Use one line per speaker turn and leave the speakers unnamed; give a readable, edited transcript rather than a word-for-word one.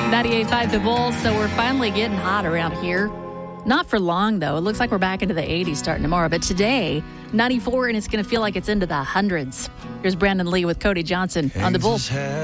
98.5 The Bull, so we're finally getting hot around here. Not for long, though. It looks like we're back into the 80s starting tomorrow. But today, 94, and it's going to feel like it's into the hundreds. Here's Brandon Lee with Cody Johnson on The Bull.